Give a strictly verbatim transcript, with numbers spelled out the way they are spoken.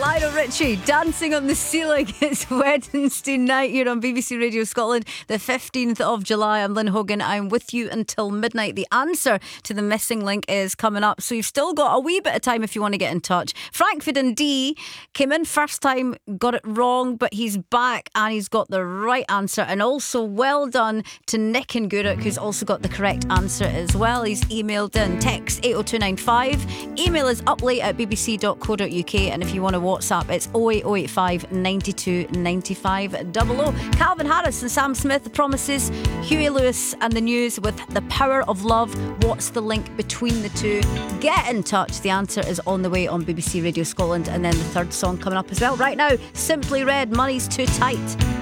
Lionel Richie, Dancing on the Ceiling. It's Wednesday night here on B B C Radio Scotland, the fifteenth of July. I'm Lynn Hogan. I'm with you until midnight. The answer to the missing link is coming up, so you've still got a wee bit of time if you want to get in touch. Frankfurt and D came in first time, got it wrong, but he's back and he's got the right answer. And also well done to Nick and Guruk, who's also got the correct answer as well. He's emailed in. Text eight oh two nine five. Email is uplate at b b c dot co dot u k, and if you want to WhatsApp, it's oh eight oh eight five ninety-two ninety-five double oh. Calvin Harris and Sam Smith, Promises, Huey Lewis and the News with The Power of Love. What's the link between the two? Get in touch. The answer is on the way on B B C Radio Scotland, and then the third song coming up as well. Right now, Simply Red, Money's Too Tight.